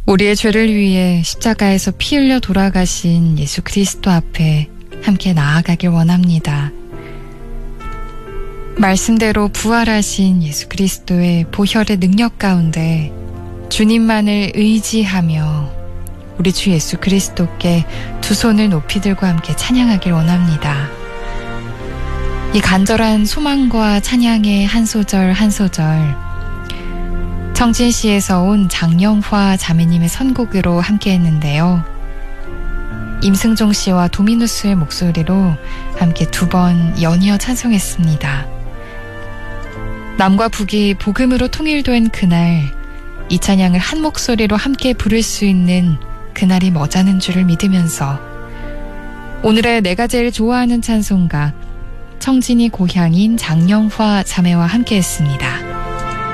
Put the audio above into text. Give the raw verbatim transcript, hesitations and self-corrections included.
우리의 죄를 위해 십자가에서 피 흘려 돌아가신 예수 그리스도 앞에 함께 나아가길 원합니다. 말씀대로 부활하신 예수 그리스도의 보혈의 능력 가운데 주님만을 의지하며 우리 주 예수 그리스도께 두 손을 높이 들고 함께 찬양하길 원합니다. 이 간절한 소망과 찬양의 한 소절 한 소절, 청진시에서 온 장영화 자매님의 선곡으로 함께 했는데요. 임승종 씨와 도미누스의 목소리로 함께 두 번 연이어 찬송했습니다. 남과 북이 복음으로 통일된 그날, 이 찬양을 한 목소리로 함께 부를 수 있는 그날이 머자는 줄을 믿으면서 오늘의 내가 제일 좋아하는 찬송가 청진이 고향인 장영화 자매와 함께 했습니다.